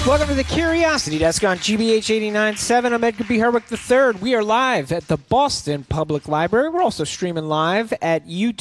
Welcome to the Curiosity Desk on GBH 89.7. I'm Edgar B. Herwick III. We are live at the Boston Public Library. We're also streaming live at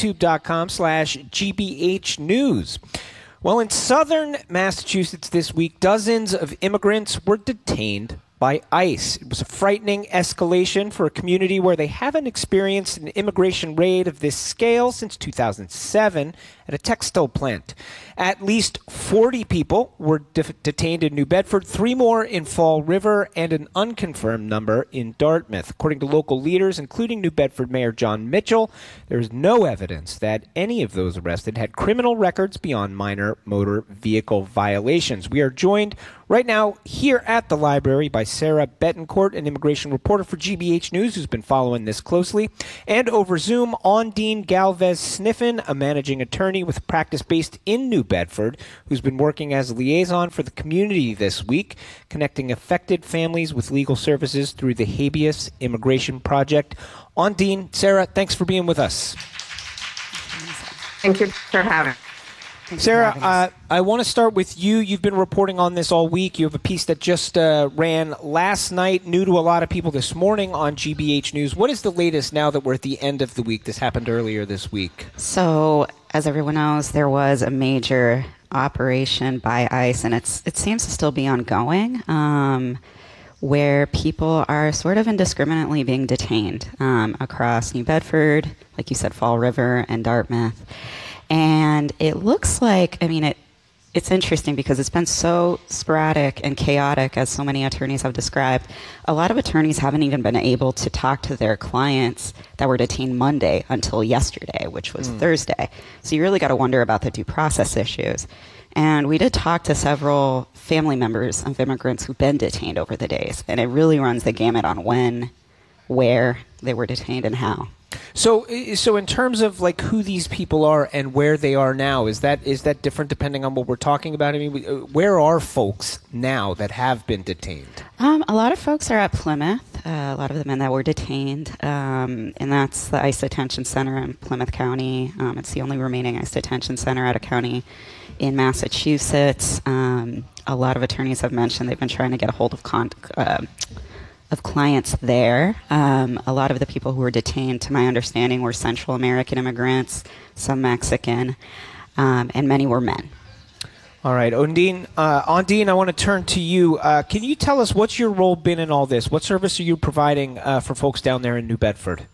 youtube.com/GBH News. Well, in southern Massachusetts this week, dozens of immigrants were detained by ICE. It was a frightening escalation for a community where they haven't experienced an immigration raid of this scale since 2007 at a textile plant. At least 40 people were detained in New Bedford, 3 more in Fall River, and an unconfirmed number in Dartmouth. According to local leaders, including New Bedford Mayor John Mitchell, there is no evidence that any of those arrested had criminal records beyond minor motor vehicle violations. We are joined right now here at the library by Sarah Betancourt, an immigration reporter for GBH News who's been following this closely, and over Zoom, Ondine Galvez-Sniffen, a managing attorney with a practice based in New Bedford, who's been working as a liaison for the community this week, connecting affected families with legal services through the Habeas Immigration Project. Ondine, Sarah, thanks for being with us. Thank you for having me. Sarah, I want to start with you. You've been reporting on this all week. You have a piece that just ran last night, new to a lot of people this morning on GBH News. What is the latest now that we're at the end of the week? This happened earlier this week. So, as everyone knows, there was a major operation by ICE, and it seems to still be ongoing, where people are sort of indiscriminately being detained across New Bedford, like you said, Fall River, and Dartmouth. And it looks like, it's interesting because it's been so sporadic and chaotic, as so many attorneys have described. A lot of attorneys haven't even been able to talk to their clients that were detained Monday until yesterday, which was Thursday. So you really got to wonder about the due process issues. And we did talk to several family members of immigrants who've been detained over the days. And it really runs the gamut on when, where they were detained and how. So in terms of like who these people are and where they are now, is that different depending on what we're talking about? Where are folks now that have been detained? A lot of folks are at Plymouth. A lot of the men that were detained, and that's the ICE Detention Center in Plymouth County. It's the only remaining ICE Detention Center at a county in Massachusetts. A lot of attorneys have mentioned they've been trying to get a hold of clients there. A lot of the people who were detained, to my understanding, were Central American immigrants, some Mexican, and many were men. All right, Ondine, I want to turn to you. Can you tell us what's your role been in all this? What service are you providing for folks down there in New Bedford?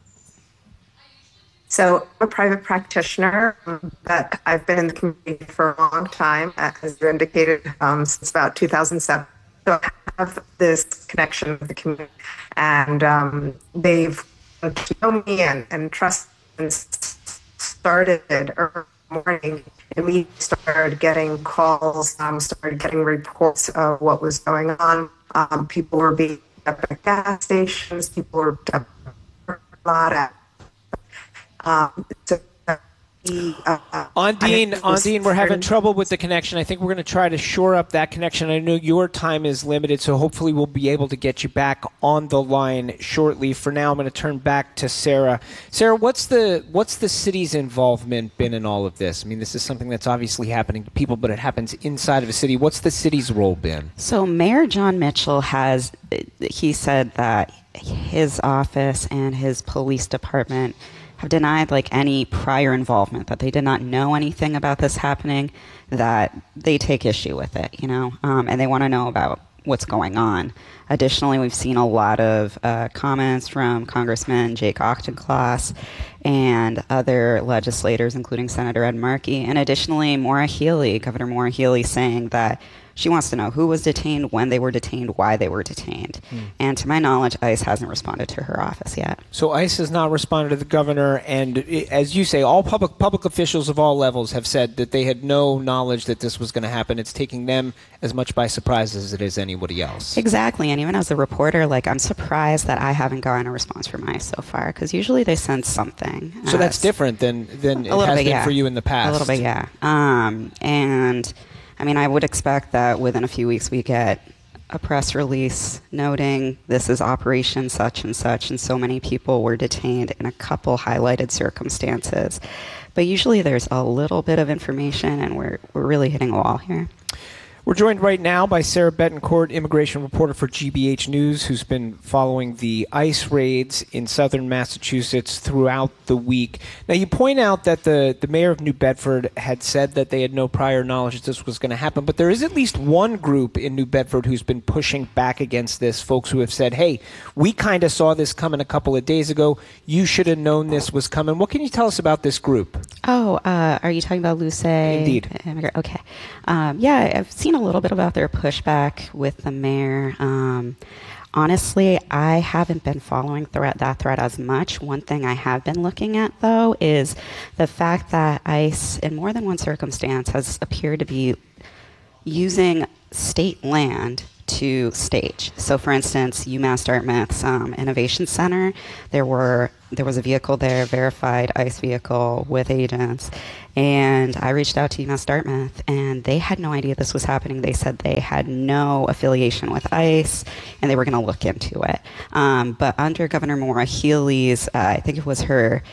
So I'm a private practitioner, but I've been in the community for a long time, as you indicated, since about 2007. So I have this connection with the community, and they've known me and trust and started early morning, and we started getting calls, started getting reports of what was going on. People were being up at gas stations, people were up a lot at Ondine, we're having trouble with the connection. I think we're going to try to shore up that connection. I know your time is limited, so hopefully we'll be able to get you back on the line shortly. For now, I'm going to turn back to Sarah. Sarah, what's the city's involvement been in all of this? This is something that's obviously happening to people, but it happens inside of a city. What's the city's role been? So Mayor John Mitchell he said that his office and his police department have denied any prior involvement, that they did not know anything about this happening, that they take issue with it, and they want to know about what's going on. Additionally, we've seen a lot of comments from Congressman Jake Auchincloss and other legislators, including Senator Ed Markey, and additionally Governor Maura Healey, saying that she wants to know who was detained, when they were detained, why they were detained. And to my knowledge, ICE hasn't responded to her office yet. So ICE has not responded to the governor, and as you say, all public officials of all levels have said that they had no knowledge that this was going to happen. It's taking them as much by surprise as it is anybody else. Exactly, and even as a reporter, I'm surprised that I haven't gotten a response from ICE so far, because usually they send something. So that's different than it has been for you in the past. A little bit, yeah. And I would expect that within a few weeks we get a press release noting this is Operation such, and so many people were detained in a couple highlighted circumstances. But usually there's a little bit of information, and we're really hitting a wall here. We're joined right now by Sarah Betancourt, immigration reporter for GBH News, who's been following the ICE raids in southern Massachusetts throughout the week. Now, you point out that the mayor of New Bedford had said that they had no prior knowledge that this was going to happen, but there is at least one group in New Bedford who's been pushing back against this, folks who have said, hey, we kind of saw this coming a couple of days ago. You should have known this was coming. What can you tell us about this group? Oh, are you talking about Luce? Indeed. Okay. Yeah, I've seen a little bit about their pushback with the mayor. Honestly, I haven't been following that thread as much. One thing I have been looking at, though, is the fact that ICE, in more than one circumstance, has appeared to be using state land to stage. So, for instance, UMass Dartmouth's Innovation Center, there was a vehicle there, verified ICE vehicle with agents, and I reached out to UMass Dartmouth, and they had no idea this was happening. They said they had no affiliation with ICE, and they were going to look into it. But under Governor Maura Healey's, I think it was her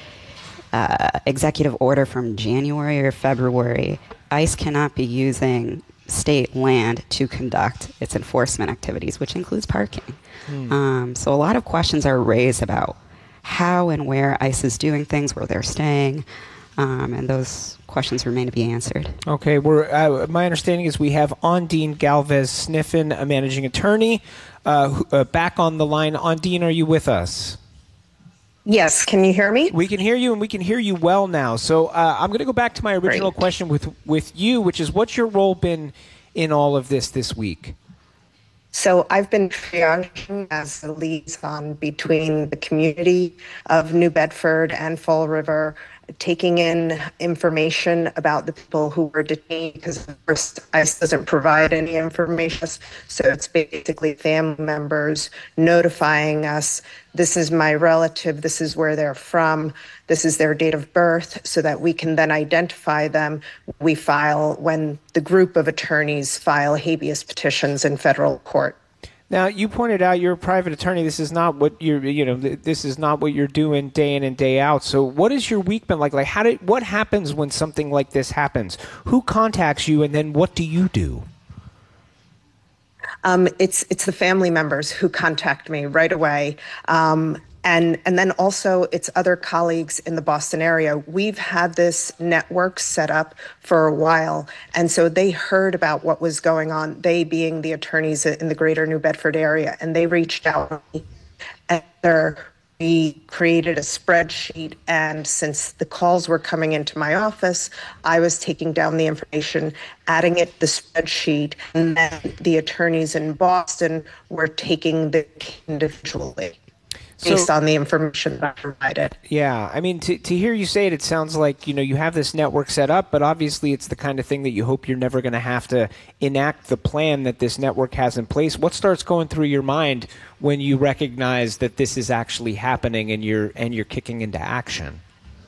executive order from January or February, ICE cannot be using state land to conduct its enforcement activities, which includes parking. So a lot of questions are raised about how and where ICE is doing things, where they're staying, and those questions remain to be answered. Okay, my understanding is we have Ondine Galvez Sniffen, a managing attorney, back on the line. Ondine, are you with us? Yes, can you hear me? We can hear you, and we can hear you well now. So I'm going to go back to my original question with you, which is, what's your role been in all of this week? So I've been triaging as the liaison between the community of New Bedford and Fall River, taking in information about the people who were detained, because of course ICE doesn't provide any information. So it's basically family members notifying us, this is my relative, this is where they're from, this is their date of birth, so that we can then identify them. We file, when the group of attorneys file habeas petitions in federal court. Now, you pointed out you're a private attorney. This is not what this is not what you're doing day in and day out. So what has your week been like? What happens when something like this happens? Who contacts you, and then what do you do? It's the family members who contact me right away. And then also it's other colleagues in the Boston area. We've had this network set up for a while, and so they heard about what was going on, they being the attorneys in the greater New Bedford area, and they reached out to me. And we created a spreadsheet, and since the calls were coming into my office, I was taking down the information, adding it to the spreadsheet, and then the attorneys in Boston were taking the individually, based on the information that I provided. Yeah, I mean, to hear you say it, it sounds like, you have this network set up, but obviously it's the kind of thing that you hope you're never going to have to enact the plan that this network has in place. What starts going through your mind when you recognize that this is actually happening and you're kicking into action?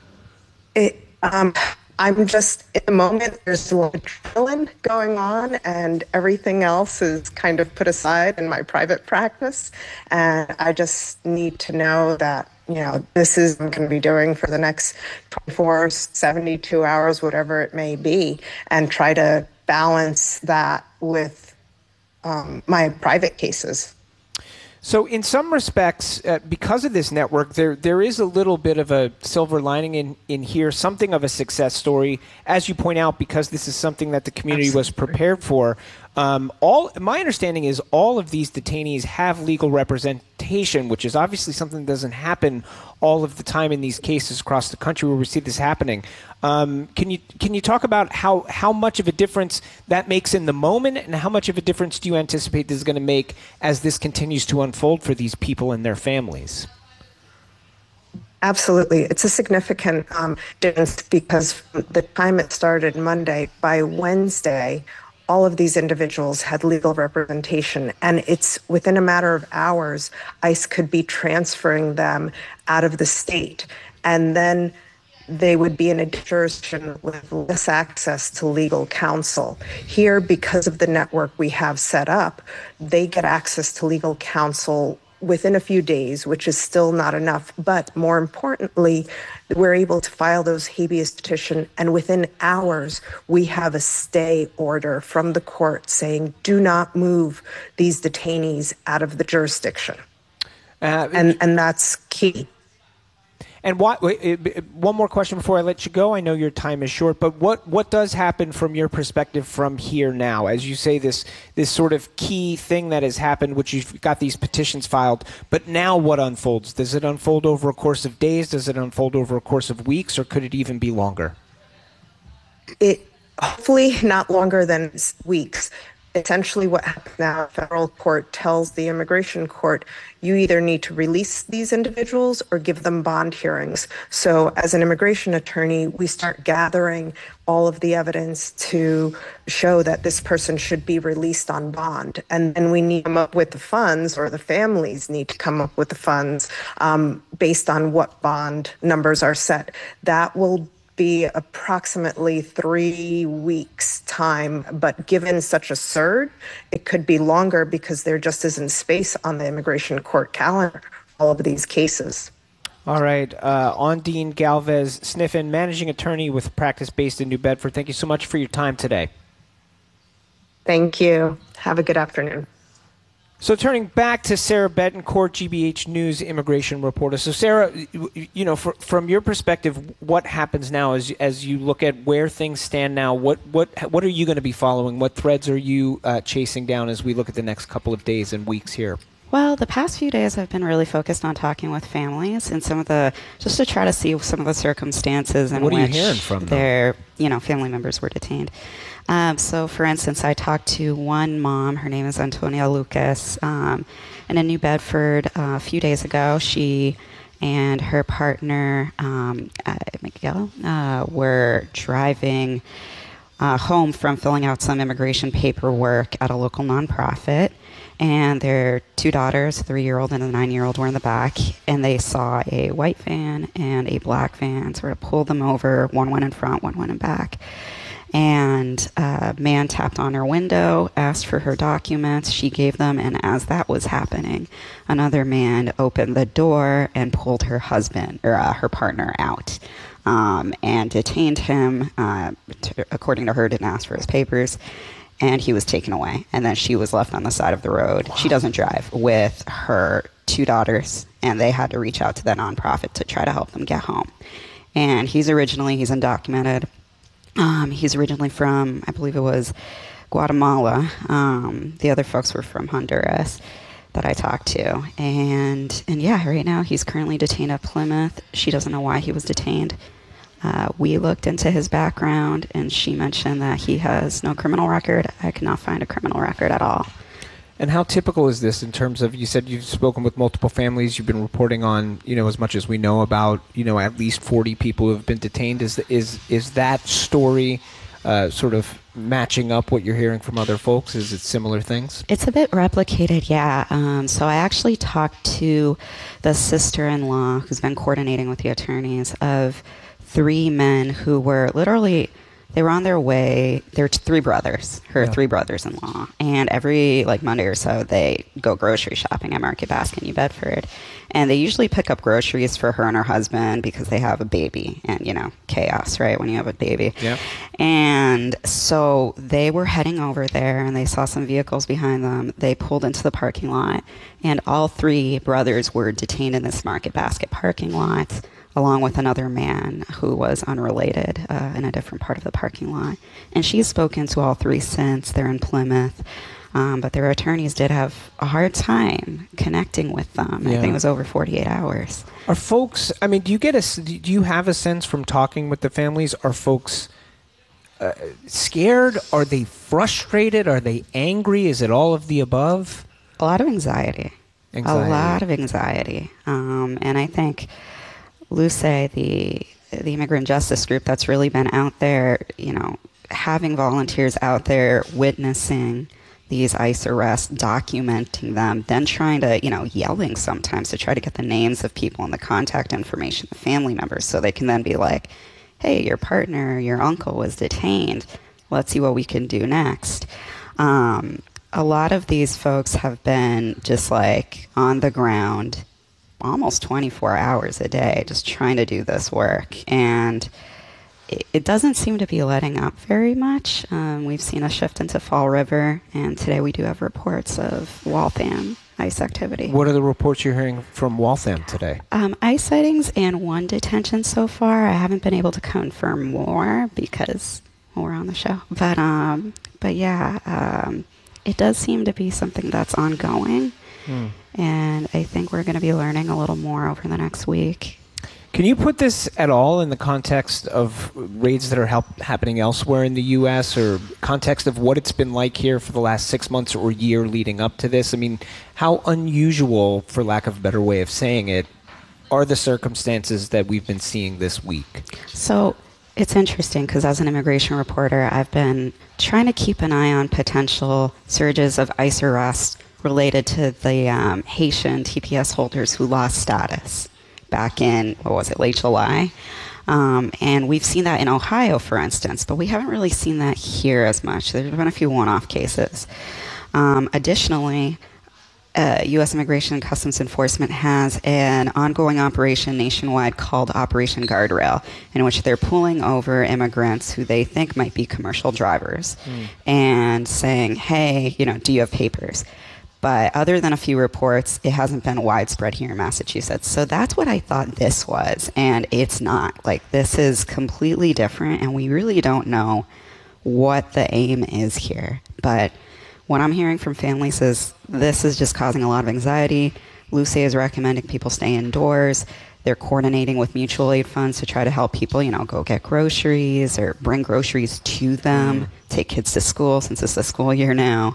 I'm just, in the moment, there's a lot of adrenaline going on, and everything else is kind of put aside in my private practice. And I just need to know that, this is what I'm going to be doing for the next 24, 72 hours, whatever it may be, and try to balance that with my private cases. So in some respects, because of this network, there is a little bit of a silver lining in here, something of a success story, as you point out, because this is something that the community was prepared for. My understanding is all of these detainees have legal representation, which is obviously something that doesn't happen all of the time in these cases across the country where we see this happening. Can you talk about how much of a difference that makes in the moment, and how much of a difference do you anticipate this is going to make as this continues to unfold for these people and their families? Absolutely. It's a significant difference, because from the time it started Monday, by Wednesday, all of these individuals had legal representation, and it's within a matter of hours, ICE could be transferring them out of the state, and then they would be in a jurisdiction with less access to legal counsel. Here, because of the network we have set up, they get access to legal counsel within a few days, which is still not enough. But more importantly, we're able to file those habeas petition, and within hours, we have a stay order from the court saying, do not move these detainees out of the jurisdiction. And that's key. And one more question before I let you go. I know your time is short, but what does happen from your perspective from here now? As you say, this sort of key thing that has happened, which you've got these petitions filed, but now what unfolds? Does it unfold over a course of days? Does it unfold over a course of weeks, or could it even be longer? It hopefully not longer than weeks. Essentially what happens now, federal court tells the immigration court, you either need to release these individuals or give them bond hearings. So as an immigration attorney, we start gathering all of the evidence to show that this person should be released on bond. And then we need to come up with the funds, or the families need to come up with the funds based on what bond numbers are set. That will be approximately 3 weeks time, but given such a surge, it could be longer because there just isn't space on the immigration court calendar for all of these cases. All right. Ondine Galvez Sniffen, managing attorney with practice based in New Bedford. Thank you so much for your time today. Thank you. Have a good afternoon. So turning back to Sarah Betancourt, GBH News immigration reporter. So Sarah, from your perspective, what happens now as you look at where things stand now? What are you going to be following? What threads are you chasing down as we look at the next couple of days and weeks here? Well, the past few days I've been really focused on talking with families and just to try to see some of the circumstances in which what are you hearing from their family members were detained. So, for instance, I talked to one mom. Her name is Antonia Lucas, and in New Bedford a few days ago. She and her partner, Miguel, were driving home from filling out some immigration paperwork at a local nonprofit. And their two daughters, a 3-year-old and a 9-year-old, were in the back, and they saw a white van and a black van sort of pull them over. One went in front, one went in back. And a man tapped on her window, asked for her documents. She gave them, and as that was happening, another man opened the door and pulled her husband, or her partner, out. And detained him, according to her, didn't ask for his papers. And he was taken away. And then she was left on the side of the road. Wow. She doesn't drive, with her two daughters. And they had to reach out to the nonprofit to try to help them get home. And he's undocumented. He's originally from, I believe it was Guatemala. The other folks were from Honduras that I talked to. And yeah, right now he's currently detained at Plymouth. She doesn't know why he was detained. We looked into his background, and she mentioned that he has no criminal record. I could not find a criminal record at all. And how typical is this in terms of, you said you've spoken with multiple families, you've been reporting on, as much as we know about, at least 40 people who have been detained. Is that story sort of matching up what you're hearing from other folks? Is it similar things? It's a bit replicated, yeah. So I actually talked to the sister-in-law who's been coordinating with the attorneys of 3 men who were literally... They were on their way. There were 3 brothers, her 3 brothers-in-law. And every Monday or so, they go grocery shopping at Market Basket in New Bedford. And they usually pick up groceries for her and her husband because they have a baby. And, chaos, right, when you have a baby. Yeah. And so they were heading over there, and they saw some vehicles behind them. They pulled into the parking lot, and all 3 brothers were detained in this Market Basket parking lot, along with another man who was unrelated in a different part of the parking lot. And she's spoken to all 3 since. They're in Plymouth. But their attorneys did have a hard time connecting with them. Yeah. I think it was over 48 hours. Are folks, do you have a sense from talking with the families, are folks scared? Are they frustrated? Are they angry? Is it all of the above? A lot of anxiety. A lot of anxiety. And I think Luce, the immigrant justice group that's really been out there, having volunteers out there witnessing these ICE arrests, documenting them, then trying to, yelling sometimes to try to get the names of people and the contact information of family members so they can then be like, hey, your partner, your uncle was detained. Let's see what we can do next. a lot of these folks have been just like on the ground almost 24 hours a day just trying to do this work. And it doesn't seem to be letting up very much. We've seen a shift into Fall River, and today we do have reports of Waltham ice activity. What are the reports you're hearing from Waltham today? Ice sightings and one detention so far. I haven't been able to confirm more because we're on the show. But yeah, it does seem to be something that's ongoing. And I think we're going to be learning a little more over the next week. Can you put this at all in the context of raids that are happening elsewhere in the U.S. or context of what it's been like here for the last 6 months or year leading up to this? I mean, how unusual, for lack of a better way of saying it, are the circumstances that we've been seeing this week? So it's interesting because as an immigration reporter, I've been trying to keep an eye on potential surges of ICE arrests related to the Haitian TPS holders who lost status back in, late July. And we've seen that in Ohio, for instance, but we haven't really seen that here as much. There's been a few one-off cases. Additionally, U.S. Immigration and Customs Enforcement has an ongoing operation nationwide called Operation Guardrail, in which they're pulling over immigrants who they think might be commercial drivers and saying, hey, do you have papers? But other than a few reports, it hasn't been widespread here in Massachusetts. So that's what I thought this was, and it's not. Like, this is completely different, and we really don't know what the aim is here. But what I'm hearing from families is this is just causing a lot of anxiety. Lucy is recommending people stay indoors. They're coordinating with mutual aid funds to try to help people, go get groceries or bring groceries to them, take kids to school since it's the school year now.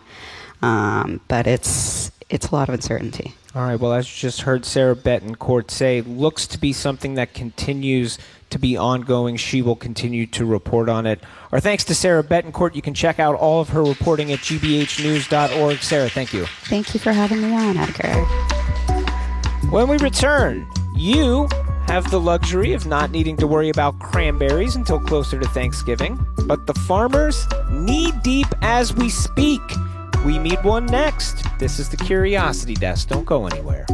But it's a lot of uncertainty. All right. Well, as you just heard Sarah Betancourt say, looks to be something that continues to be ongoing. She will continue to report on it. Our thanks to Sarah Betancourt. You can check out all of her reporting at gbhnews.org. Sarah, thank you. Thank you for having me on, Edgar. When we return, you have the luxury of not needing to worry about cranberries until closer to Thanksgiving, but the farmers knee-deep as we speak. We meet one next. This is the Curiosity Desk. Don't go anywhere.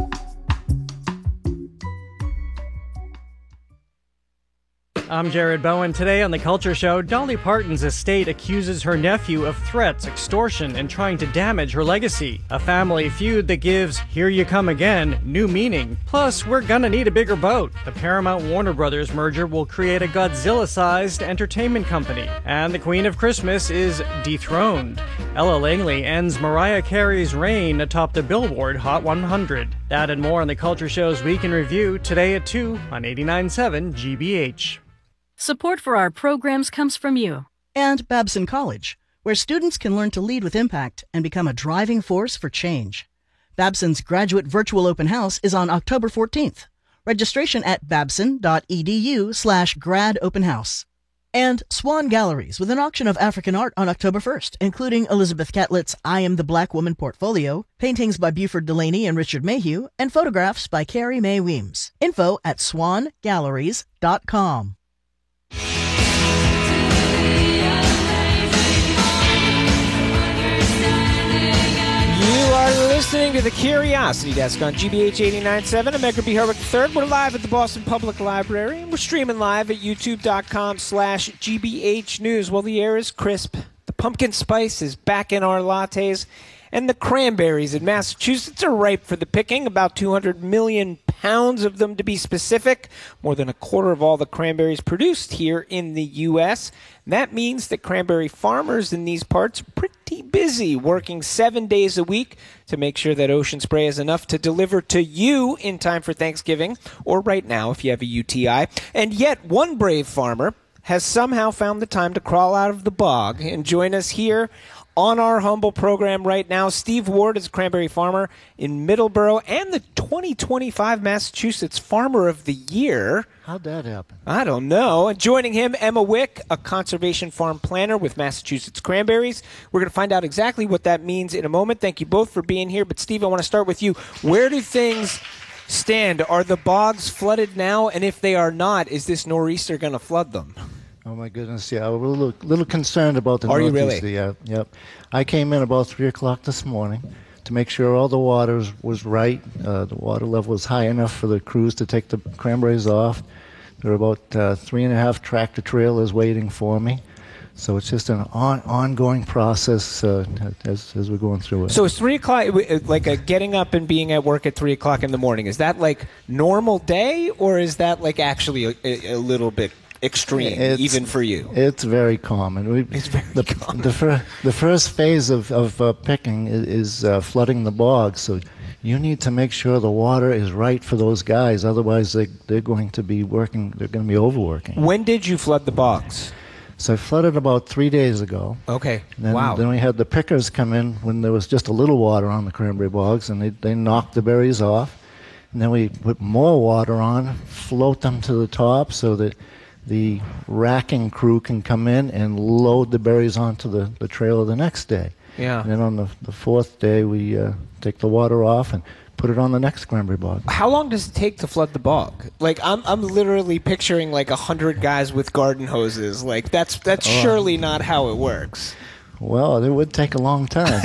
I'm Jared Bowen. Today on The Culture Show, Dolly Parton's estate accuses her nephew of threats, extortion, and trying to damage her legacy. A family feud that gives Here You Come Again new meaning. Plus, we're gonna need a bigger boat. The Paramount-Warner Brothers merger will create a Godzilla-sized entertainment company. And the Queen of Christmas is dethroned. Ella Langley ends Mariah Carey's reign atop the Billboard Hot 100. That and more on The Culture Show's Week in Review, today at 2 on 89.7 GBH. Support for our programs comes from you. And Babson College, where students can learn to lead with impact and become a driving force for change. Babson's graduate virtual open house is on October 14th. Registration at babson.edu/gradopenhouse. And Swan Galleries with an auction of African art on October 1st, including Elizabeth Catlett's I Am the Black Woman portfolio, paintings by Buford Delaney and Richard Mayhew, and photographs by Carrie Mae Weems. Info at swangalleries.com. You are listening to the Curiosity Desk on GBH 89.7. I'm Edgar B. Herwick III. We're live at the Boston Public Library, and we're streaming live at youtube.com/GBH News. Well, the air is crisp. The pumpkin spice is back in our lattes, and the cranberries in Massachusetts are ripe for the picking. About 200 million pounds of them, to be specific. More than a quarter of all the cranberries produced here in the U.S. That means that cranberry farmers in these parts are pretty busy, working 7 days a week to make sure that Ocean Spray is enough to deliver to you in time for Thanksgiving, or right now if you have a UTI. And yet one brave farmer has somehow found the time to crawl out of the bog and join us here on our humble program right now. Steve Ward is a cranberry farmer in Middleborough and the 2025 Massachusetts Farmer of the Year. How'd that happen? I don't know. And joining him, Emma Wick, a conservation farm planner with Massachusetts Cranberries. We're going to find out exactly what that means in a moment. Thank you both for being here. But Steve, I want to start with you. Where do things stand? Are the bogs flooded now? And if they are not, is this nor'easter going to flood them? Oh my goodness, yeah, we're a little concerned about the Are you Northeast. really? Yeah, yep. I came in about 3 o'clock this morning to make sure all the water was right. The water level was high enough for the crews to take the cranberries off. There are about 3.5 tractor trailers waiting for me. So it's just an ongoing process as we're going through it. So it's 3 o'clock, like getting up and being at work at 3 o'clock in the morning. Is that like normal day, or is that like actually a little bit extreme, even for you? It's very common. It's very common. The first phase of picking is flooding the bog. So you need to make sure the water is right for those guys. Otherwise, they're going to be working. They're going to be overworking. When did you flood the bogs? So I flooded about 3 days ago. Okay. Then, Wow. Then we had the pickers come in when there was just a little water on the cranberry bogs, and they knocked the berries off. And then we put more water on, float them to the top so that the racking crew can come in and load the berries onto the trailer the next day. Yeah. And then on the fourth day, we take the water off and put it on the next cranberry bog. How long does it take to flood the bog? Like I'm literally picturing like 100 guys with garden hoses. Like that's surely not how it works. Well, it would take a long time.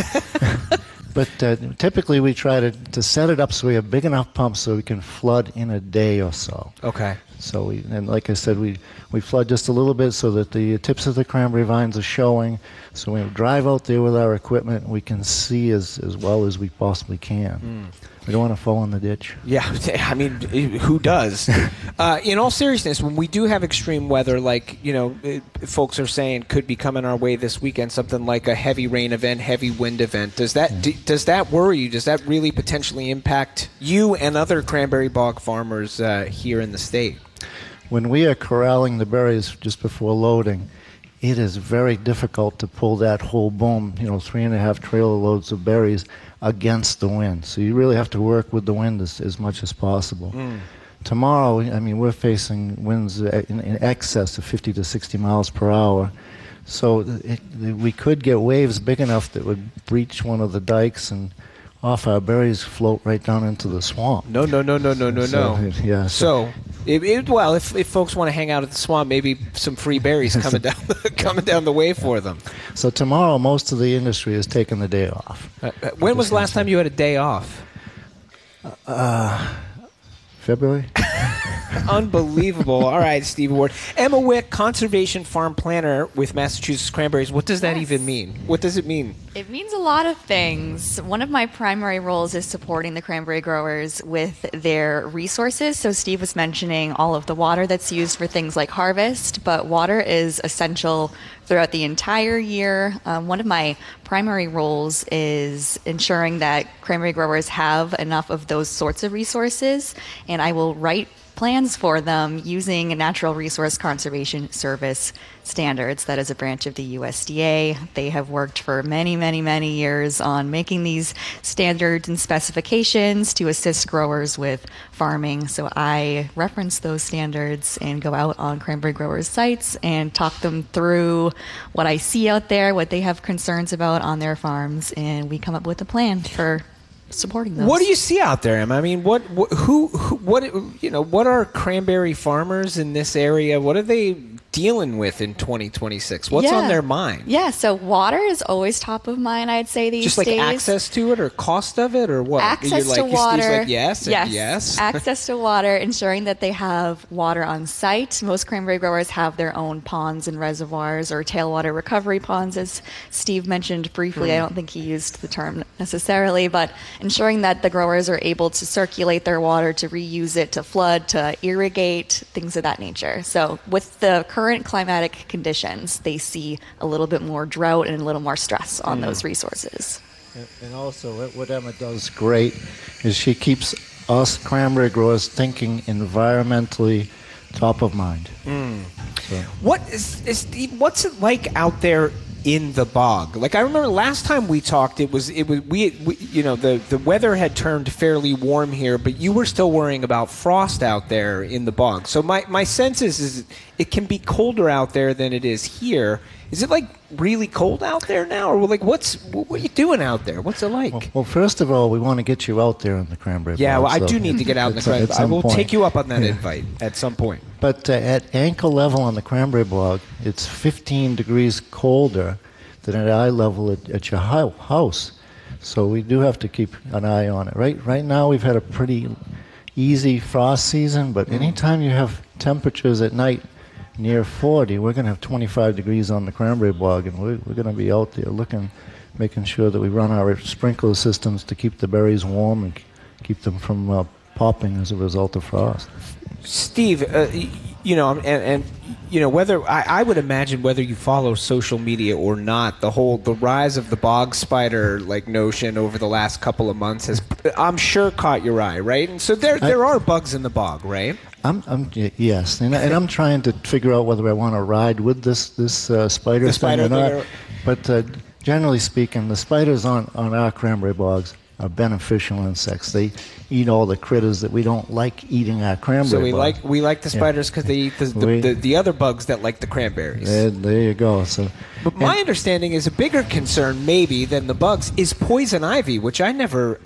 But typically we try to set it up so we have big enough pumps so we can flood in a day or so. Okay. So and like I said, we flood just a little bit so that the tips of the cranberry vines are showing. So when we drive out there with our equipment, we can see as well as we possibly can. We don't want to fall in the ditch. Yeah, I mean, who does? In all seriousness, when we do have extreme weather, like, folks are saying could be coming our way this weekend, something like a heavy rain event, heavy wind event, does that worry you? Does that really potentially impact you and other cranberry bog farmers here in the state? When we are corralling the berries just before loading, it is very difficult to pull that whole boom, 3.5 trailer loads of berries against the wind. So you really have to work with the wind as much as possible. Tomorrow, we're facing winds in excess of 50 to 60 miles per hour. So we could get waves big enough that would breach one of the dikes and off our berries float right down into the swamp. No. Yeah. So if folks want to hang out at the swamp, maybe some free berries coming down the way for them. So tomorrow, most of the industry is taking the day off. When was the last time you had a day off? February. Unbelievable. All right, Steve Ward. Emma Wick, Conservation Farm Planner with Massachusetts Cranberries. What does that even mean? What does it mean? It means a lot of things. One of my primary roles is supporting the cranberry growers with their resources. So Steve was mentioning all of the water that's used for things like harvest, but water is essential throughout the entire year. One of my primary roles is ensuring that cranberry growers have enough of those sorts of resources, and I will write plans for them using Natural Resource Conservation Service standards. That is a branch of the USDA. They have worked for many, many, many years on making these standards and specifications to assist growers with farming. So I reference those standards and go out on cranberry growers' sites and talk them through what I see out there, what they have concerns about on their farms, and we come up with a plan for supporting those. What do you see out there, Emma? I mean, what are cranberry farmers in this area? What are they dealing with in 2026? What's on their mind? Yeah, so water is always top of mind, I'd say, these days. Just like access to it or cost of it or what? Access to water. Like, yes. Access to water, ensuring that they have water on site. Most cranberry growers have their own ponds and reservoirs or tailwater recovery ponds, as Steve mentioned briefly. I don't think he used the term necessarily, but ensuring that the growers are able to circulate their water, to reuse it, to flood, to irrigate, things of that nature. So with the current climatic conditions, they see a little bit more drought and a little more stress on those resources. And also, what Emma does great is she keeps us cranberry growers thinking environmentally top of mind. So. What's it like out there in the bog? Like, I remember last time we talked, the weather had turned fairly warm here, but you were still worrying about frost out there in the bog. So my sense is it can be colder out there than it is here. Is it like really cold out there now, or like what are you doing out there? What's it like? Well, first of all, we want to get you out there in the cranberry Yeah, bog, well, I so do need to get out in the cranberry. I will take you up on that invite at some point. But at ankle level on the cranberry bog, it's 15 degrees colder than at eye level at your house. So we do have to keep an eye on it. Right now, we've had a pretty easy frost season, but anytime you have temperatures at night near 40, we're going to have 25 degrees on the cranberry bog, and we're going to be out there making sure that we run our sprinkler systems to keep the berries warm and keep them from popping as a result of frost. Steve, whether I would imagine whether you follow social media or not, the rise of the bog spider notion over the last couple of months has, I'm sure, caught your eye, right? And so there are bugs in the bog, right? Yes, and I'm trying to figure out whether I want to ride with this spider thing or not. But generally speaking, the spiders on our cranberry bogs are beneficial insects. They eat all the critters that we don't like eating our cranberry bog. So we like the spiders because they eat the other bugs that like the cranberries. There you go. But my understanding is a bigger concern maybe than the bugs is poison ivy, which it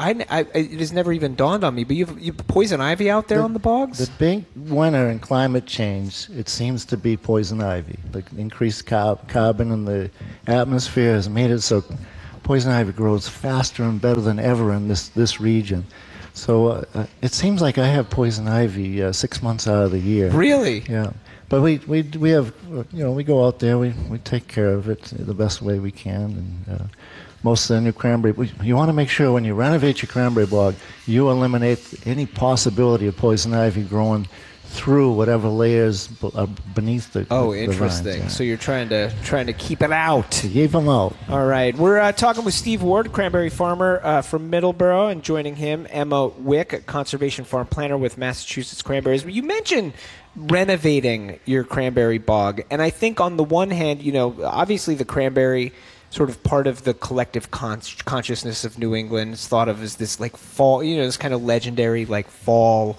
has never even dawned on me. But you have poison ivy out there on the bogs? The big winner in climate change, it seems to be poison ivy. The increased carbon in the atmosphere has made it so poison ivy grows faster and better than ever in this region. So it seems like I have poison ivy 6 months out of the year. Really? Yeah. But we have, we go out there, we take care of it the best way we can. And most of the new cranberry, you want to make sure when you renovate your cranberry bog, you eliminate any possibility of poison ivy growing through whatever layers are beneath the interesting. The vines, yeah. So you're trying to keep it out. Keep them out. All right. We're talking with Steve Ward, cranberry farmer from Middleborough, and joining him, Emma Wick, a conservation farm planner with Massachusetts Cranberries. You mentioned renovating your cranberry bog, and I think on the one hand, obviously the cranberry, sort of part of the collective consciousness of New England, is thought of as this fall, this kind of legendary fall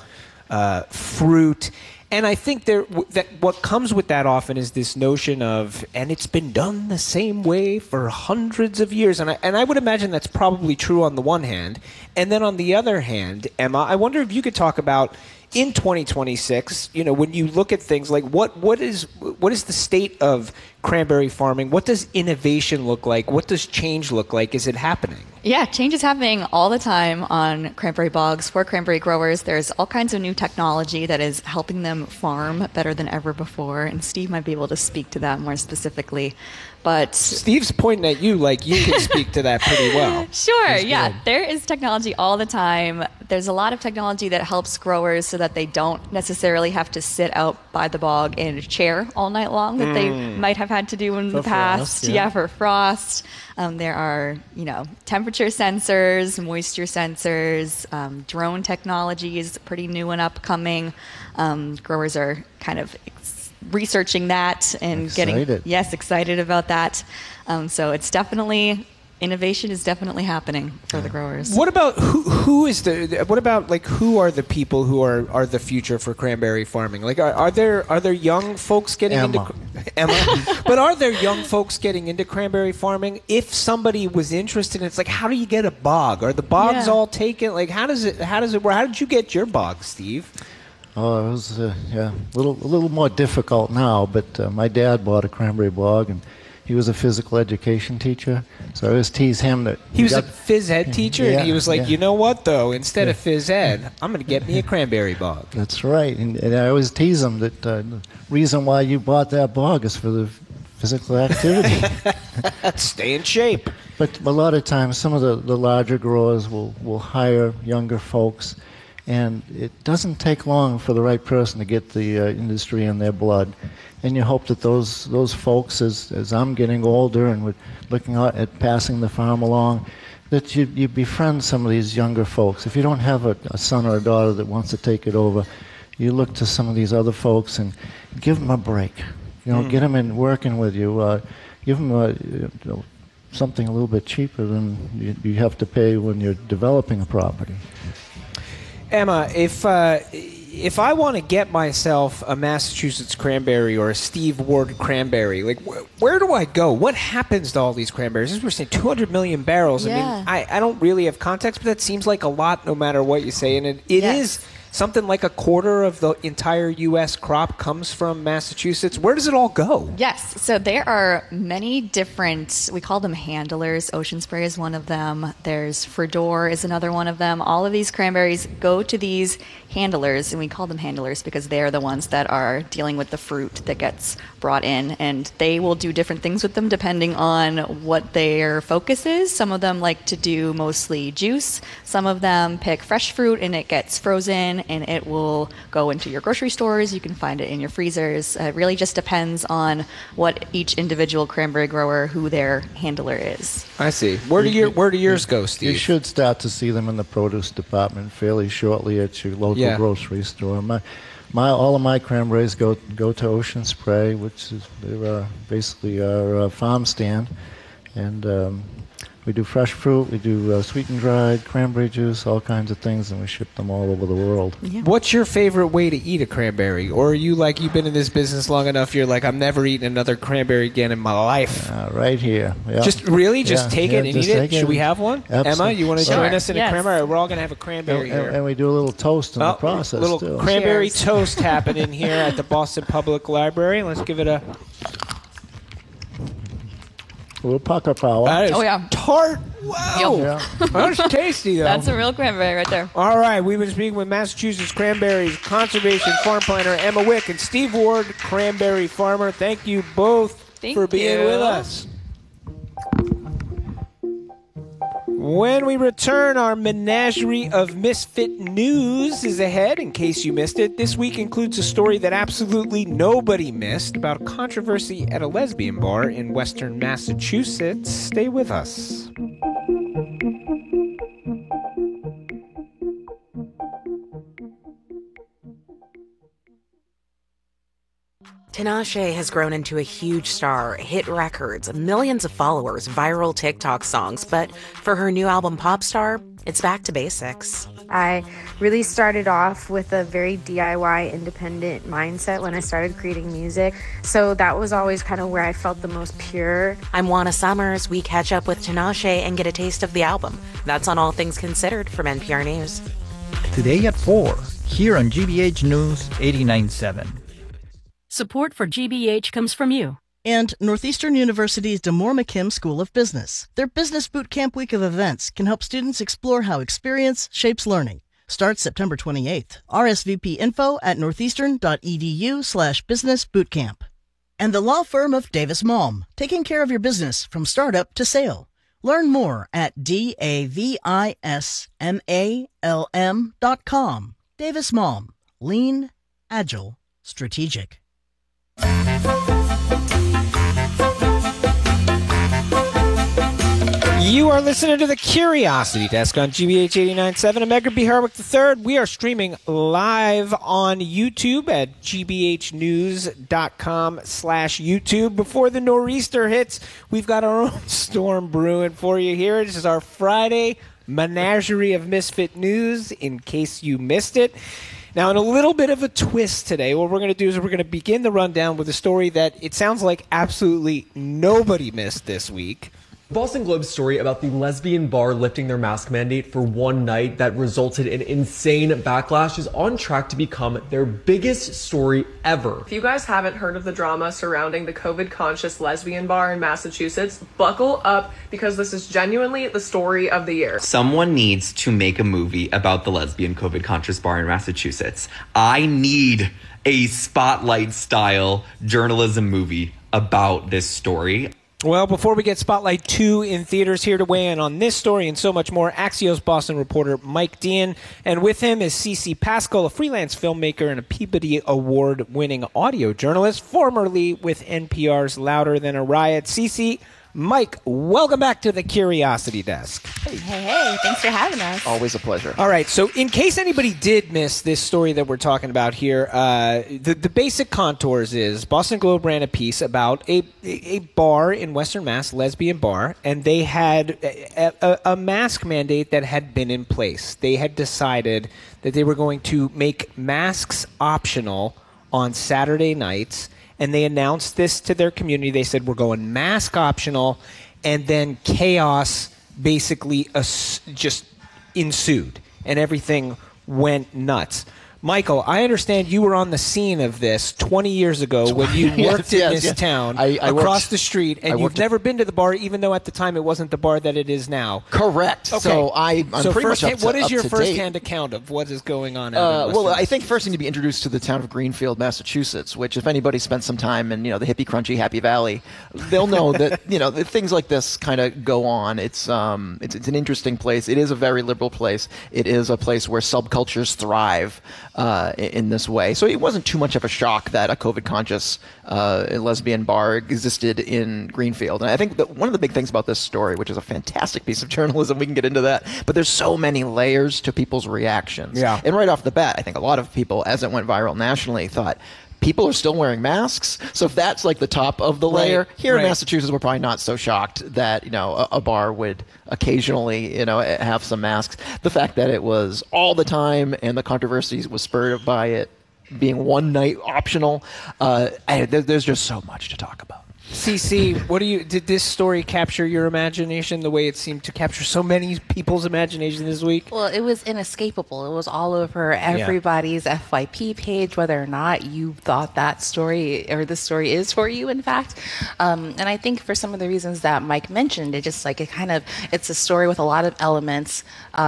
fruit. And I think that what comes with that often is this notion of, and it's been done the same way for hundreds of years. And I would imagine that's probably true on the one hand. And then on the other hand, Emma, I wonder if you could talk about in 2026, when you look at things like what is the state of cranberry farming? What does innovation look like? What does change look like? Is it happening? Yeah, change is happening all the time on cranberry bogs for cranberry growers. There's all kinds of new technology that is helping them farm better than ever before, and Steve might be able to speak to that more specifically. But Steve's pointing at you like you can speak to that pretty well. Sure, yeah. There is technology all the time. There's a lot of technology that helps growers so that they don't necessarily have to sit out by the bog in a chair all night long that they might have had to do in the past. Frost, for frost. There are, temperature sensors, moisture sensors, drone technology is pretty new and upcoming. Growers are kind of researching that and excited about that. So it's definitely, innovation is definitely happening for the growers. What about who are the people who are the future for cranberry farming? Are there young folks getting into Emma? But are there young folks getting into cranberry farming? If somebody was interested, it's how do you get a bog? Are the bogs all taken? How does it work? How did you get your bog, Steve? Oh, it was a little more difficult now, but my dad bought a cranberry bog, and he was a physical education teacher, so I always tease him that he was a phys ed teacher, and he was like, you know what, though, instead of phys ed, I'm going to get me a cranberry bog. That's right, and I always tease him that the reason why you bought that bog is for the physical activity. Stay in shape. But a lot of times, some of the larger growers will hire younger folks, and it doesn't take long for the right person to get the industry in their blood. And you hope that those folks, as I'm getting older and we're looking at passing the farm along, that you befriend some of these younger folks. If you don't have a son or a daughter that wants to take it over, you look to some of these other folks and give them a break. Get them in working with you. Give them something a little bit cheaper than you have to pay when you're developing a property. Emma, if if I want to get myself a Massachusetts cranberry or a Steve Ward cranberry, like where do I go? What happens to all these cranberries? As we're saying, 200 million barrels. Yeah. I mean, I don't really have context, but that seems like a lot no matter what you say. And it is something like a quarter of the entire U.S. crop comes from Massachusetts. Where does it all go? Yes. So there are many different, we call them handlers. Ocean Spray is one of them. There's Fredor is another one of them. All of these cranberries go to these handlers, and we call them handlers because they are the ones that are dealing with the fruit that gets brought in, and they will do different things with them depending on what their focus is. Some of them like to do mostly juice. Some of them pick fresh fruit and it gets frozen and it will go into your grocery stores. You can find it in your freezers. It really just depends on what each individual cranberry grower, who their handler is. I see. Where do yours go, Steve? You should start to see them in the produce department fairly shortly at your local grocery store. All of my cranberries go to Ocean Spray, which is basically our farm stand, and we do fresh fruit, we do sweet and dried cranberry juice, all kinds of things, and we ship them all over the world. Yeah. What's your favorite way to eat a cranberry? Or are you like, you've been in this business long enough, you're like, I'm never eating another cranberry again in my life? Right here. Yep. Just take it and eat it? Should we have one? Absolutely. Emma, you want to join us in a cranberry? We're all going to have a cranberry here. And we do a little toast in the process, little too. Cranberry toast happening here at the Boston Public Library. Let's give it a... A little pucker power. That is tart. Wow. Yeah. That's tasty, though. That's a real cranberry right there. All right. We've been speaking with Massachusetts Cranberries Conservation Farm Planner Emma Wick and Steve Ward, cranberry farmer. Thank you both for being with us. When we return, our menagerie of misfit news is ahead, in case you missed it. This week includes a story that absolutely nobody missed about a controversy at a lesbian bar in western Massachusetts. Stay with us. Tinashe has grown into a huge star, hit records, millions of followers, viral TikTok songs, but for her new album Popstar, it's back to basics. I really started off with a very DIY independent mindset when I started creating music, so that was always kind of where I felt the most pure. I'm Juana Summers. We catch up with Tinashe and get a taste of the album. That's on All Things Considered from NPR News. Today at 4, here on GBH News 89.7. Support for GBH comes from you. And Northeastern University's DeMoore McKim School of Business. Their Business Boot Camp week of events can help students explore how experience shapes learning. Starts September 28th. RSVP info at northeastern.edu/businessbootcamp. And the law firm of Davis Malm, taking care of your business from startup to sale. Learn more at davismalm.com. Davis Malm. Lean, agile, strategic. You are listening to the Curiosity Desk on GBH 89.7. I'm Edgar B. Harwick III. We are streaming live on YouTube at gbhnews.com/YouTube. Before the nor'easter hits, we've got our own storm brewing for you here. This is our Friday menagerie of misfit news, in case you missed it. Now, in a little bit of a twist today, what we're going to do is we're going to begin the rundown with a story that it sounds like absolutely nobody missed this week. Boston Globe's story about the lesbian bar lifting their mask mandate for one night that resulted in insane backlash is on track to become their biggest story ever. If you guys haven't heard of the drama surrounding the COVID-conscious lesbian bar in Massachusetts, buckle up because this is genuinely the story of the year. Someone needs to make a movie about the lesbian COVID-conscious bar in Massachusetts. I need a Spotlight-style journalism movie about this story. Well, before we get Spotlight 2 in theaters, here to weigh in on this story and so much more, Axios Boston reporter Mike Dean. And with him is Cece Pascal, a freelance filmmaker and a Peabody Award-winning audio journalist, formerly with NPR's Louder Than a Riot. Cece, Mike, welcome back to the Curiosity Desk. Hey, thanks for having us. Always a pleasure. All right, so in case anybody did miss this story that we're talking about here, the basic contours is Boston Globe ran a piece about a bar in Western Mass, lesbian bar, and they had a mask mandate that had been in place. They had decided that they were going to make masks optional on Saturday nights, and they announced this to their community. They said, we're going mask optional, and then chaos basically just ensued, and everything went nuts. Michael, I understand you were on the scene of this 20 years ago when you worked in this town across the street, and you've never been to the bar, even though at the time it wasn't the bar that it is now. Correct. Okay. So I'm pretty much up to what is your date. first-hand account of what is going on out in Well, I think first you need to be introduced to the town of Greenfield, Massachusetts, which if anybody spent some time in the hippie, crunchy, Happy Valley, they'll know that that things like this kind of go on. It's an interesting place. It is a very liberal place. It is a place where subcultures thrive. In this way. So it wasn't too much of a shock that a COVID-conscious lesbian bar existed in Greenfield. And I think that one of the big things about this story, which is a fantastic piece of journalism, we can get into that, but there's so many layers to people's reactions. Yeah. And right off the bat, I think a lot of people, as it went viral nationally, thought, people are still wearing masks. So if that's like the top of the layer, here in Massachusetts, we're probably not so shocked that, a bar would occasionally, have some masks. The fact that it was all the time and the controversy was spurred by it being one night optional, there's just so much to talk about. CC, did this story capture your imagination the way it seemed to capture so many people's imagination this week? Well, it was inescapable. It was all over everybody's FYP page, whether or not you thought that story or this story is for you, in fact. And I think for some of the reasons that Mike mentioned, it's a story with a lot of elements,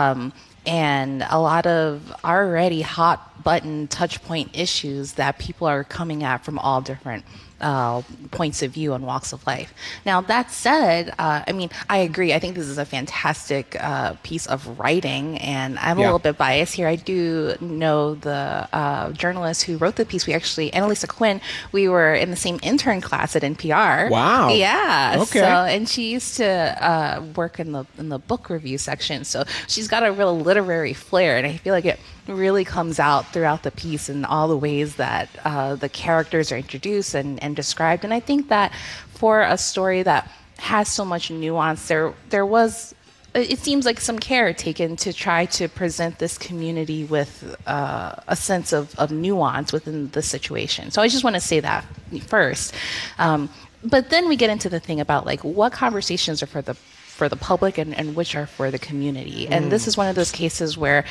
and a lot of already hot button touch point issues that people are coming at from all different points of view and walks of life. Now, that said, I agree. I think this is a fantastic piece of writing, and I'm a little bit biased here. I do know the journalist who wrote the piece. We actually, Annalisa Quinn, we were in the same intern class at NPR. Wow. Yeah. Okay. So, and she used to work in the book review section. So she's got a real literary flair, and I feel like it really comes out throughout the piece in all the ways that the characters are introduced and described. And I think that for a story that has so much nuance, there was, it seems like, some care taken to try to present this community with a sense of nuance within the situation. So I just want to say that first. But then we get into the thing about what conversations are for the public and which are for the community. And this is one of those cases where,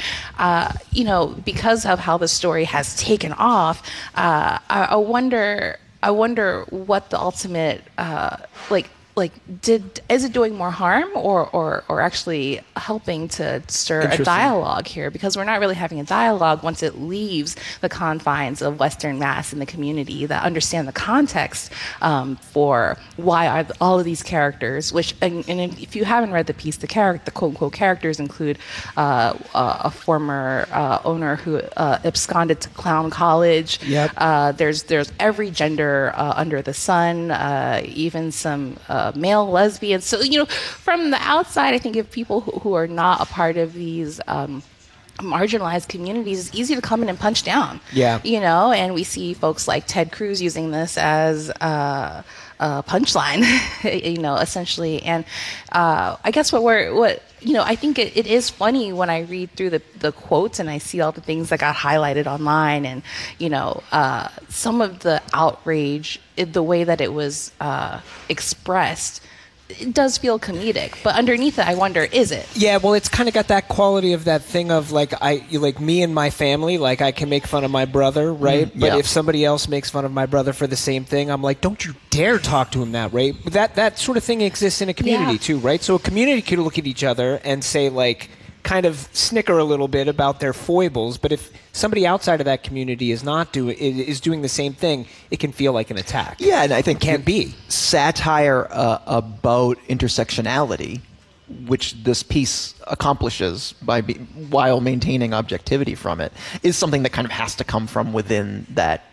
because of how the story has taken off, I wonder what the ultimate, is it doing more harm or actually helping to stir a dialogue here? Because we're not really having a dialogue once it leaves the confines of Western Mass and the community that understand the context for why are all of these characters, which, and if you haven't read the piece, the quote-unquote characters include a former owner who absconded to clown college. Yep. There's every gender under the sun, even some male lesbians. So, from the outside, I think if people who are not a part of these marginalized communities, it's easy to come in and punch down. Yeah. And we see folks like Ted Cruz using this as a punchline, essentially. And I guess I think it is funny when I read through the quotes and I see all the things that got highlighted online, and some of the outrage, the way that it was expressed, it does feel comedic, but underneath it, I wonder, is it? Yeah, well, it's kind of got that quality of that thing of me and my family, I can make fun of my brother, right? But if somebody else makes fun of my brother for the same thing, I'm like, don't you dare talk to him that way. That sort of thing exists in a community too, right? So a community could look at each other and say, kind of snicker a little bit about their foibles, but if somebody outside of that community is doing the same thing, it can feel like an attack. Yeah, and I think can be satire about intersectionality, which this piece accomplishes while maintaining objectivity from it, is something that kind of has to come from within that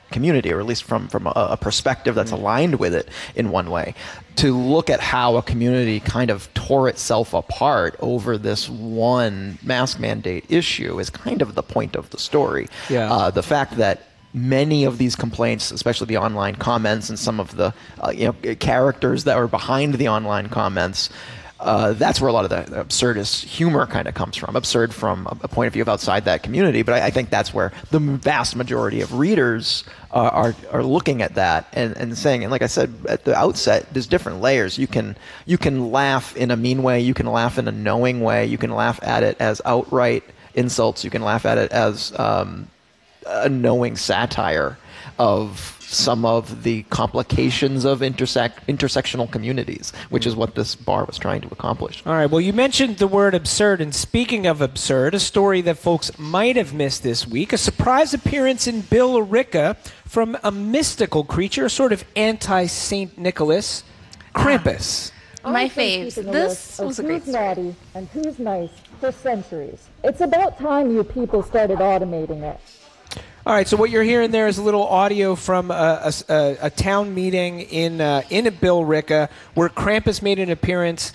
community, or at least from a perspective that's aligned with it in one way. To look at how a community kind of tore itself apart over this one mask mandate issue is kind of the point of the story. Yeah. The fact that many of these complaints, especially the online comments and some of the characters that were behind the online comments, that's where a lot of the absurdist humor kind of comes from. Absurd from a point of view of outside that community, but I think that's where the vast majority of readers are looking at that and saying, and like I said at the outset, there's different layers. You can laugh in a mean way, you can laugh in a knowing way, you can laugh at it as outright insults, you can laugh at it as a knowing satire of some of the complications of intersectional communities, which is what this bar was trying to accomplish. All right, well, you mentioned the word absurd, and speaking of absurd, a story that folks might have missed this week, a surprise appearance in Billerica from a mystical creature, a sort of anti-Saint Nicholas, Krampus. My fave. This was a great who's naughty and who's nice for centuries. It's about time you people started automating it. All right, so what you're hearing there is a little audio from a town meeting in Billerica where Krampus made an appearance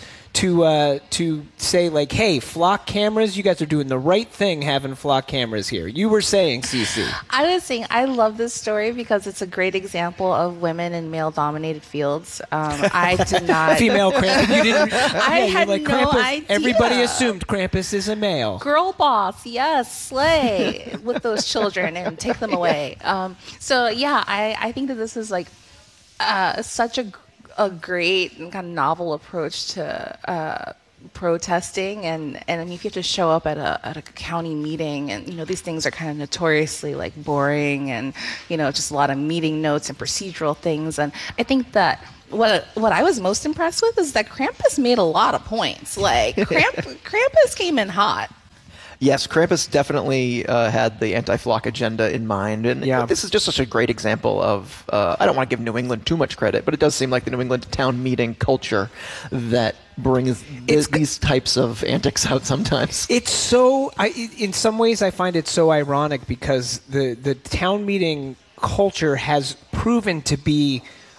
to say, like, hey, flock cameras, you guys are doing the right thing having flock cameras here. You were saying, Cece. I was saying I love this story because it's a great example of women in male-dominated fields. I did not... Female Krampus. You didn't... I had no Krampus, idea. Everybody assumed Krampus is a male. Girl boss, yes, slay with those children and take them away. So, yeah, I think that this is, like, such a great and kind of novel approach to protesting, and I mean, if you have to show up at a county meeting, and these things are kind of notoriously like boring, and just a lot of meeting notes and procedural things, and I think that what I was most impressed with is that Krampus made a lot of points. Like Krampus came in hot. Yes, Krampus definitely had the anti-flock agenda in mind, and this is just such a great example of, I don't want to give New England too much credit, but it does seem like the New England town meeting culture that brings these types of antics out sometimes. It's so, in some ways I find it so ironic because the town meeting culture has proven to be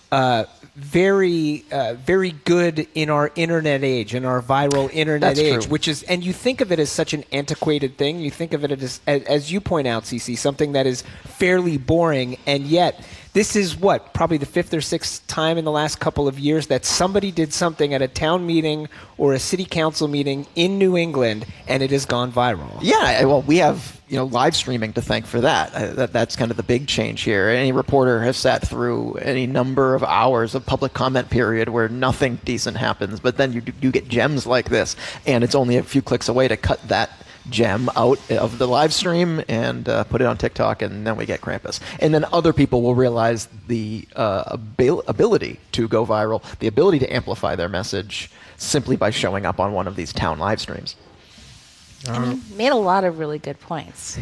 very good in our internet age, in our viral internet age, true. which is, and you think of it as such an antiquated thing. You think of it as you point out, Cece, something that is fairly boring, and yet this is probably the fifth or sixth time in the last couple of years that somebody did something at a town meeting or a city council meeting in New England, and it has gone viral. Yeah, well, we have live streaming to thank for that. That's kind of the big change here. Any reporter has sat through any number of hours of public comment period where nothing decent happens, but then you get gems like this, and it's only a few clicks away to cut that gem out of the live stream and put it on TikTok, and then we get Krampus. And then other people will realize the ability to go viral, the ability to amplify their message simply by showing up on one of these town live streams. And he made a lot of really good points.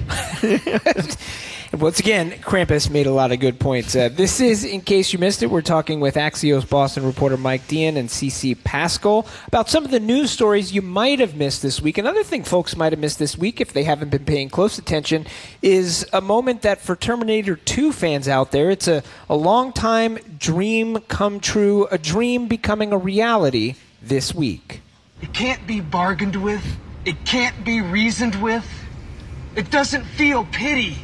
Once again, Krampus made a lot of good points. This is, in case you missed it, we're talking with Axios Boston reporter Mike Dean and Cece Pascal about some of the news stories you might have missed this week. Another thing folks might have missed this week, if they haven't been paying close attention, is a moment that for Terminator 2 fans out there, it's a long-time dream come true, a dream becoming a reality this week. It can't be bargained with. It can't be reasoned with. It doesn't feel pity.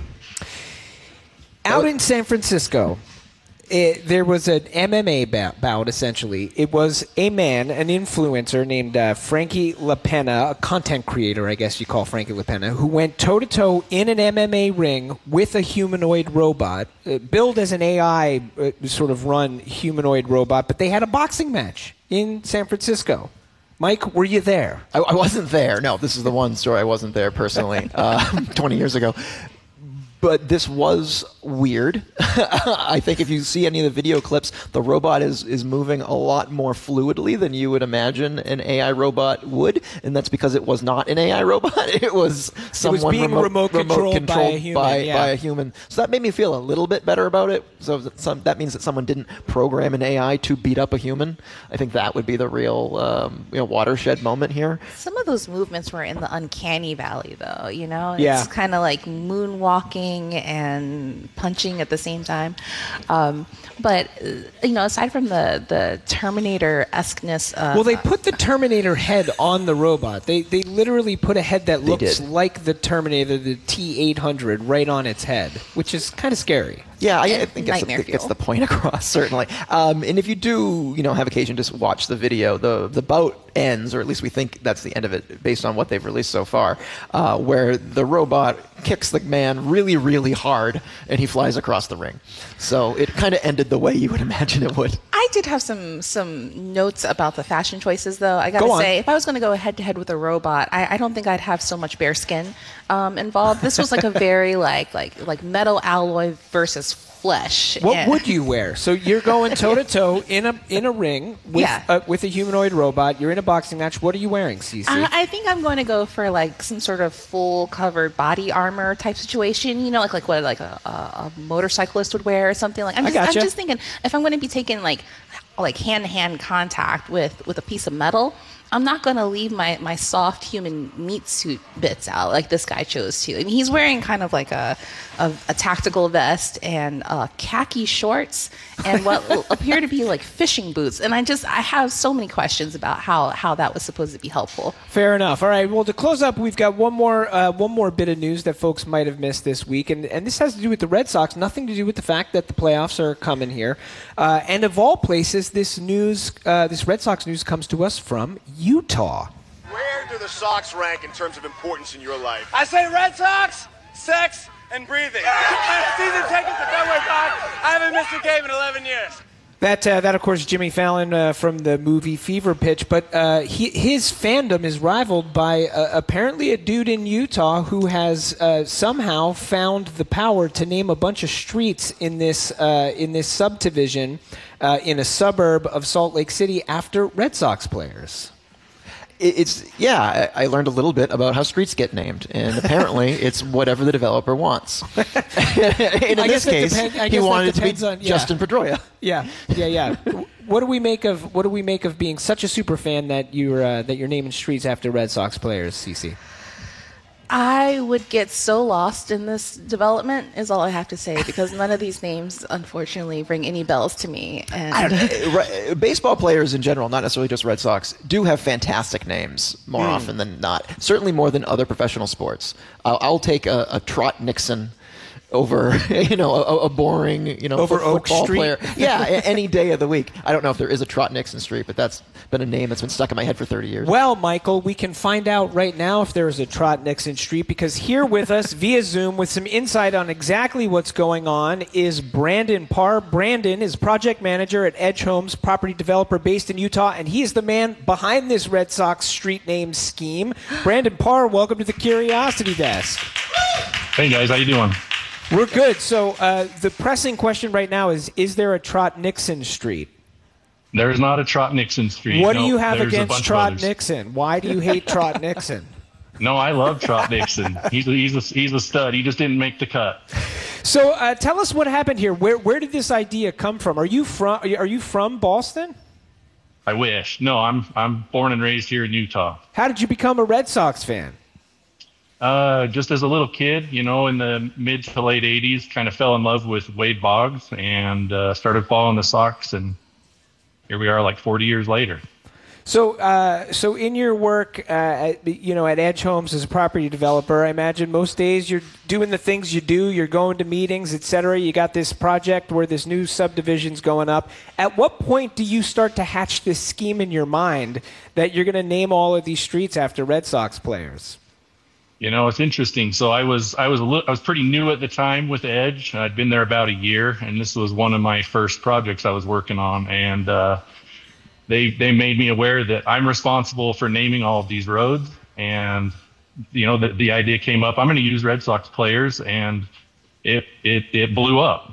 Out in San Francisco, there was an MMA bout, essentially. It was a man, an influencer named Frankie LaPena, a content creator, I guess you call Frankie LaPena, who went toe-to-toe in an MMA ring with a humanoid robot, billed as an AI sort of run humanoid robot, but they had a boxing match in San Francisco. Mike, were you there? I wasn't there. No, this is the one story I wasn't there personally 20 years ago. But this was weird. I think if you see any of the video clips, the robot is moving a lot more fluidly than you would imagine an AI robot would, and that's because it was not an AI robot. It was someone being remote controlled by a human. By a human. So that made me feel a little bit better about it. So that means that someone didn't program an AI to beat up a human. I think that would be the real watershed moment here. Some of those movements were in the uncanny valley, though. Yeah. It's kind of like moonwalking and punching at the same time. But aside from the Terminator-esqueness, well, they put the Terminator head on the robot. They literally put a head that looks like the Terminator, the T-800, right on its head, which is kind of scary. Yeah, I think it gets the point across, certainly. And if you do, have occasion to watch the video, the bout ends, or at least we think that's the end of it based on what they've released so far, where the robot kicks the man really, really hard, and he flies across the ring. So it kind of ended the way you would imagine it would. I did have some notes about the fashion choices, though. I gotta say, if I was going to go head-to-head with a robot, I don't think I'd have so much bare skin involved. This was like a very like metal alloy versus flesh. What would you wear? So you're going toe-to-toe in a ring with a humanoid robot. You're in a boxing match. What are you wearing, Cece? I think I'm going to go for like some sort of full covered body armor type situation. Like what a motorcyclist would wear or something. Like I'm just thinking if I'm going to be taking like hand-to-hand contact with a piece of metal, I'm not going to leave my soft human meat suit bits out like this guy chose to. I mean, he's wearing kind of like a tactical vest and khaki shorts and what will appear to be like fishing boots. And I have so many questions about how that was supposed to be helpful. Fair enough. All right. Well, to close up, we've got one more bit of news that folks might have missed this week, and this has to do with the Red Sox. Nothing to do with the fact that the playoffs are coming here. And of all places, this Red Sox news comes to us from Utah. Where do the Sox rank in terms of importance in your life? I say Red Sox, sex, and breathing. Season tickets to Fenway Park. I haven't missed a game in 11 years. That of course, is Jimmy Fallon from the movie Fever Pitch, but his fandom is rivaled by apparently a dude in Utah who has somehow found the power to name a bunch of streets in this subdivision in a suburb of Salt Lake City after Red Sox players. I learned a little bit about how streets get named, and apparently it's whatever the developer wants. And in this case, he wanted it to be Justin Pedroia. Yeah. What do we make of being such a super fan that you're naming streets after Red Sox players, Cece? I would get so lost in this development, is all I have to say, because none of these names, unfortunately, ring any bells to me. And baseball players in general, not necessarily just Red Sox, do have fantastic names more often than not. Certainly more than other professional sports. I'll take a Trot Nixon over a boring over football Oak Street player. Yeah, any day of the week. I don't know if there is a Trot Nixon Street, but that's been a name that's been stuck in my head for 30 years. Well, Michael, we can find out right now if there is a Trot Nixon Street, because here with us via Zoom with some insight on exactly what's going on is Brandon Parr. Brandon is project manager at Edge Homes, property developer based in Utah, and he is the man behind this Red Sox street name scheme. Brandon Parr, welcome to the Curiosity Desk. Hey guys, how you doing? We're good. So the pressing question right now is there a Trot Nixon Street? There's not a Trot Nixon Street. What do you have against Trot Nixon? Why do you hate Trot Nixon? No, I love Trot Nixon. He's a stud. He just didn't make the cut. So tell us what happened here. Where did this idea come from? Are you from Boston? I wish. No, I'm born and raised here in Utah. How did you become a Red Sox fan? Just as a little kid, in the mid to late 80s, kind of fell in love with Wade Boggs and started following the Sox, and here we are like 40 years later. So in your work, at Edge Homes as a property developer, I imagine most days you're doing the things you do. You're going to meetings, etc. You got this project where this new subdivision's going up. At what point do you start to hatch this scheme in your mind that you're going to name all of these streets after Red Sox players? It's interesting. So I was pretty new at the time with Edge. I'd been there about a year, and this was one of my first projects I was working on. And they made me aware that I'm responsible for naming all of these roads. And the idea came up. I'm going to use Red Sox players, and it blew up.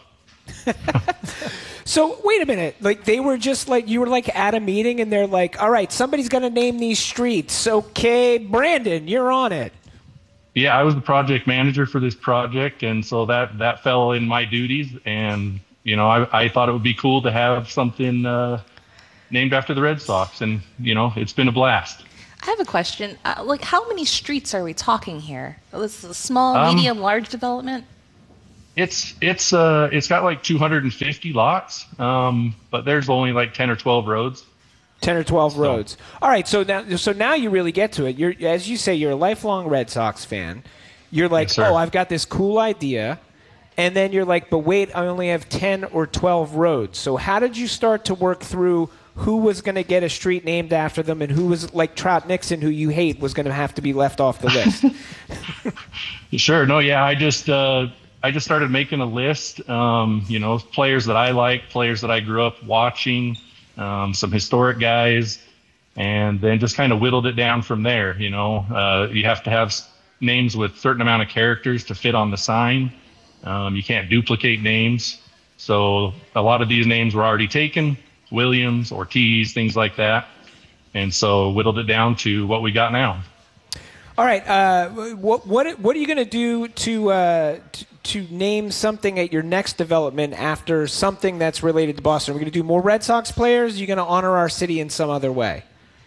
So wait a minute. Like they were just like you were like at a meeting, and they're like, "All right, somebody's going to name these streets." Okay, Brandon, you're on it. Yeah, I was the project manager for this project, and so that fell in my duties. And I thought it would be cool to have something named after the Red Sox, and it's been a blast. I have a question. How many streets are we talking here? This is a small, medium, large development? It's got like 250 lots, but there's only like 10 or 12 roads. 10 or 12 roads. All right, so now you really get to it. You're, as you say, you're a lifelong Red Sox fan. You're like, Yes, sir. I've got this cool idea. And then you're like, but wait, I only have 10 or 12 roads. So how did you start to work through who was going to get a street named after them and who was, like Trout Nixon, who you hate, was going to have to be left off the list? Sure. No, yeah, I just started making a list, players that I like, players that I grew up watching, some historic guys, and then just kind of whittled it down from there. You have to have names with a certain amount of characters to fit on the sign. You can't duplicate names. So a lot of these names were already taken, Williams, Ortiz, things like that. And so whittled it down to what we got now. All right. What are you going to do to name something at your next development after something that's related to Boston? We're going to do more Red Sox players? Are you going to honor our city in some other way?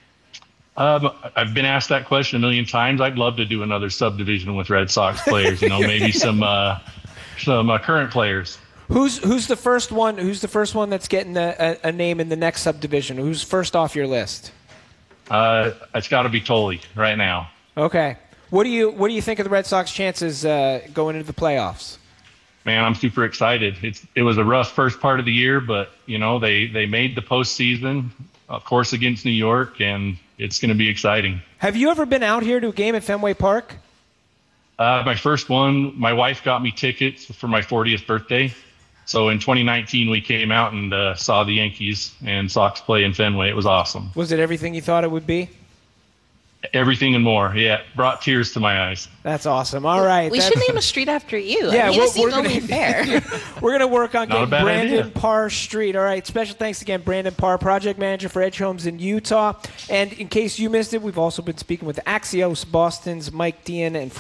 I've been asked that question a million times. I'd love to do another subdivision with Red Sox players. Maybe some current players. Who's the first one? Who's the first one that's getting a name in the next subdivision? Who's first off your list? It's got to be Tolle right now. Okay. What do you think of the Red Sox chances going into the playoffs? Man, I'm super excited. It was a rough first part of the year, but they made the postseason, of course, against New York, and it's going to be exciting. Have you ever been out here to a game at Fenway Park? My first one, my wife got me tickets for my 40th birthday. So in 2019, we came out and saw the Yankees and Sox play in Fenway. It was awesome. Was it everything you thought it would be? Everything and more. Yeah, brought tears to my eyes. That's awesome. All right. We should name a street after you. Yeah, I mean, it seems only fair. We're going to work on Not a getting bad Brandon idea. Parr Street. All right. Special thanks again, Brandon Parr, project manager for Edge Homes in Utah. And in case you missed it, we've also been speaking with Axios Boston's Mike Dean and